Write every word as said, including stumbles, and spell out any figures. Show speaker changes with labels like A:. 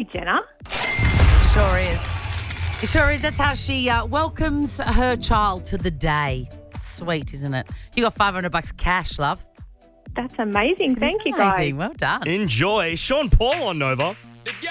A: Jenna.
B: Sure is. It sure is. That's how she uh, welcomes her child to the day. Sweet, isn't it? You got five hundred bucks cash, love.
A: That's amazing.
B: It
A: Thank
B: is
A: you, guys.
B: amazing. Well done.
C: Enjoy. Sean Paul on Nova.